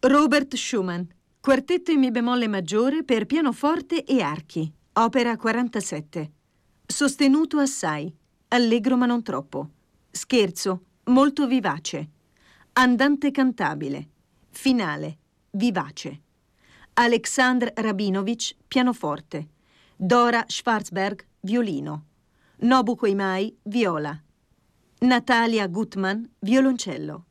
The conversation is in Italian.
Robert Schumann, quartetto in mi bemolle maggiore per pianoforte e archi, opera 47. Sostenuto assai, allegro ma non troppo. Scherzo, molto vivace. Andante cantabile. Finale, vivace. Aleksandr Rabinovich, pianoforte. Dora Schwarzberg, violino. Nobu Koimai, viola. Natalia Gutman, violoncello.